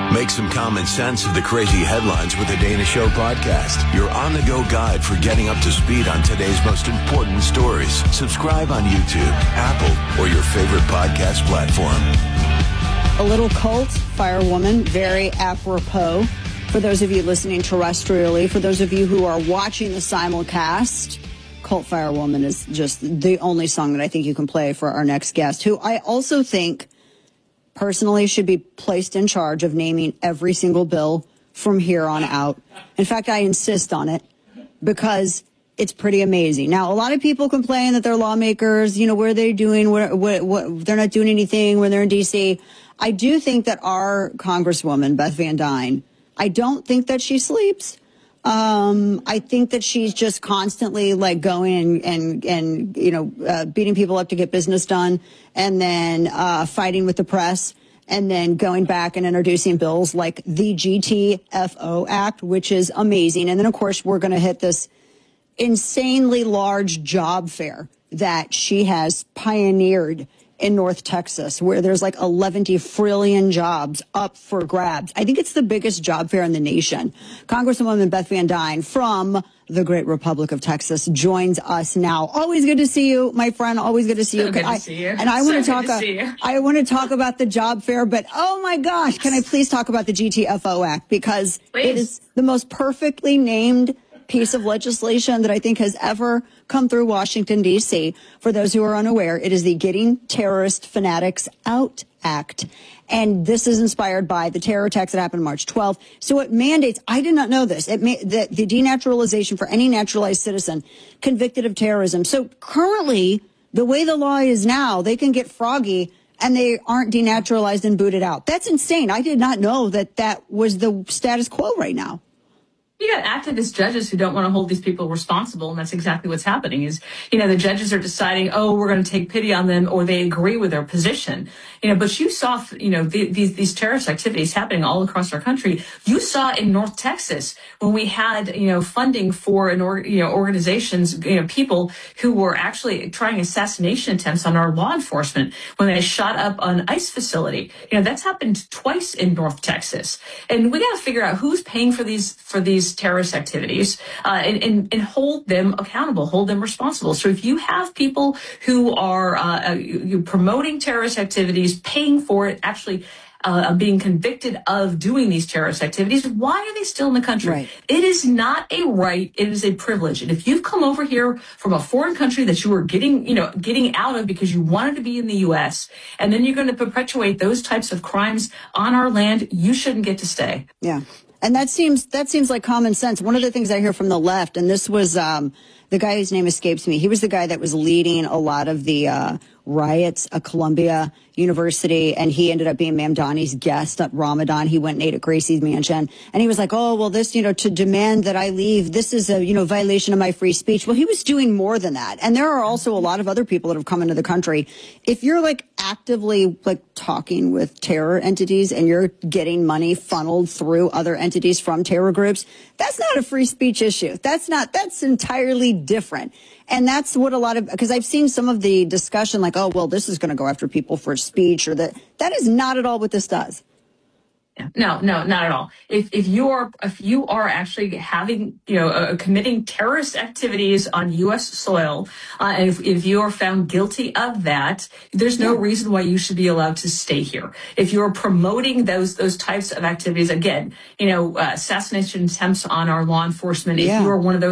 Make some common sense of the crazy headlines with the Dana Show podcast. Your on-the-go guide for getting up to speed on today's most important stories. Subscribe on YouTube, Apple, or your favorite podcast platform. A little cult firewoman, very apropos. For those of you listening terrestrially, for those of you who are watching the simulcast, Cult Firewoman is just the only song that I think you can play for our next guest, who I also think personally should be placed in charge of naming every single bill from here on out. In fact, I insist on it because it's pretty amazing. Now, a lot of people complain that they're lawmakers, what are they doing? What they're not doing anything when they're in D.C. I do think that our Congresswoman, Beth Van Duyne, I don't think that she sleeps. I think that she's just constantly going and beating people up to get business done, and then fighting with the press, and then going back and introducing bills like the GTFO Act, which is amazing. And then, of course, we're going to hit this insanely large job fair that she has pioneered in North Texas, where there's 11 trillion jobs up for grabs. I think it's the biggest job fair in the nation. Congresswoman Beth Van Duyne from the great Republic of Texas joins us now. Always good to see you, my friend. Always good to see you. Good to see you. And I want I want to talk about the job fair, but oh my gosh, can I please talk about the GTFO Act? Because it is the most perfectly named piece of legislation that I think has ever come through Washington, D.C. For those who are unaware, it is the Getting Terrorist Fanatics Out Act. And this is inspired by the terror attacks that happened March 12th. So it mandates, I did not know this, the denaturalization for any naturalized citizen convicted of terrorism. So currently, the way the law is now, they can get froggy and they aren't denaturalized and booted out. That's insane. I did not know that that was the status quo right now. You got activist judges who don't want to hold these people responsible, and that's exactly what's happening is, the judges are deciding, we're going to take pity on them, or they agree with their position. But you saw, these terrorist activities happening all across our country. You saw in North Texas when we had, funding for organizations, people who were actually trying assassination attempts on our law enforcement when they shot up an ICE facility. That's happened twice in North Texas. And we got to figure out who's paying for these terrorist activities and hold them accountable, hold them responsible. So if you have people who are promoting terrorist activities, paying for it, actually being convicted of doing these terrorist activities, why are they still in the country? Right. It is not a right. It is a privilege. And if you've come over here from a foreign country that you were getting out of because you wanted to be in the U.S., and then you're going to perpetuate those types of crimes on our land, you shouldn't get to stay. Yeah. And that seems like common sense. One of the things I hear from the left, and this was the guy whose name escapes me. He was the guy that was leading a lot of the riots at Columbia University, and he ended up being Mamdani's guest at Ramadan. He went and ate at Gracie's mansion, and he was like, this, to demand that I leave, this is a, violation of my free speech. Well, he was doing more than that. And there are also a lot of other people that have come into the country. If you're actively talking with terror entities and you're getting money funneled through other entities from terror groups, that's not a free speech issue. That's entirely different. And that's what because I've seen some of the discussion this is going to go after people for speech, or that is not at all what this does. No, not at all. If you are actually having, committing terrorist activities on U.S. soil, and if you are found guilty of that, there's no reason why you should be allowed to stay here. If you're promoting those types of activities, again, assassination attempts on our law enforcement, if you are one of those